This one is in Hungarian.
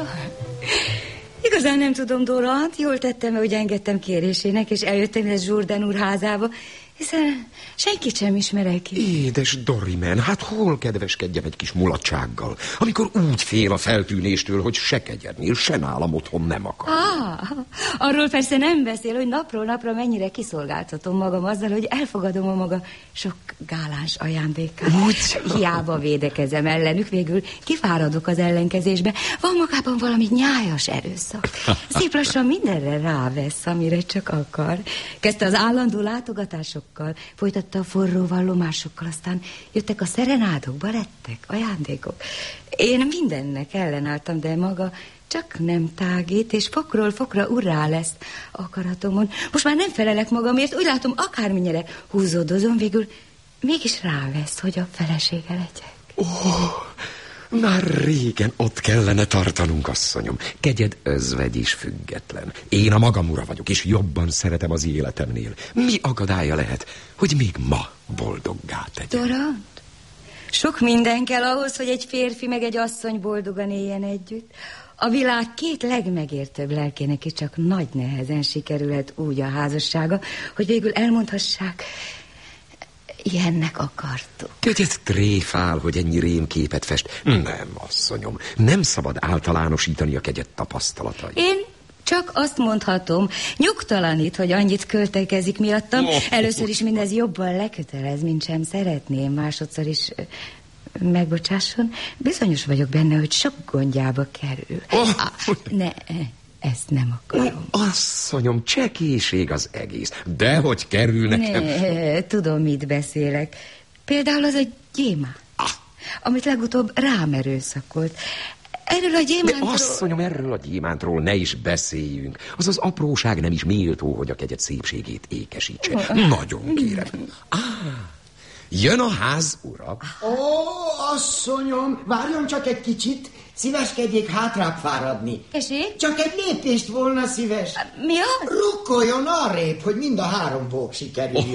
Igazán nem tudom, Dora, jól tettem, hogy engedtem kérésének, és eljöttem ez Jourdan úr házába, hiszen senkit sem ismerek ki. Édes Dorimen, hát hol kedveskedjem egy kis mulatsággal, amikor úgy fél a feltűnéstől, hogy se kegyednél, se nálam otthon nem akar. Arról persze nem beszél, hogy napról napra mennyire kiszolgáltatom magam azzal, hogy elfogadom a maga sok gáláns ajándékát. Hiába védekezem ellenük, végül kifáradok az ellenkezésbe. Van magában valami nyájas erőszak. Szép lassan mindenre rávesz, amire csak akar. Kezdte az állandó látogatásokkal, folytatta a forró vallomásokkal, aztán jöttek a szerenádok, balettek, ajándékok. Én mindennek ellenálltam, de maga csak nem tágít, és fokról fokra urrá lesz akaratomon. Most már nem felelek magamért, úgy látom, akármennyire húzódozom, végül mégis rávesz, hogy a felesége legyek. Már régen ott kellene tartanunk, asszonyom. Kegyed özvegy is független. Én a magam ura vagyok, és jobban szeretem az életemnél. Mi akadálya lehet, hogy még ma boldoggá tegyen? Dorant, sok minden kell ahhoz, hogy egy férfi meg egy asszony boldogan éljen együtt. A világ két legmegértőbb lelkének is csak nagy nehezen sikerülhet úgy a házassága, hogy végül elmondhassák, ilyennek akartuk. Kegyed tréfál, hogy ennyi rémképet fest. Nem, asszonyom, nem szabad általánosítani a kegyed tapasztalatai. Én csak azt mondhatom, nyugtalanít, hogy annyit költekezik miattam. Először is mindez jobban lekötelez, mint sem szeretném. Másodszor is, megbocsásson, bizonyos vagyok benne, hogy sok gondjába kerül. Ezt nem akarom. Asszonyom, csekéség az egész. Dehogy kerül nekem. Tudom, mit beszélek. Például az a gyémánt, amit legutóbb rám erőszakolt. Erről a gyémántról... De asszonyom, erről a gyémántról ne is beszéljünk. Az az apróság nem is méltó, hogy a kegyed szépségét ékesítse. Nagyon kérem. Jön a ház ura. Asszonyom, várjon csak egy kicsit. Szíveskedjék hátrább fáradni. Tessék? Csak egy lépést volna szíves. Mi az? Rukkoljon arrébb, hogy mind a három pók sikerüljön.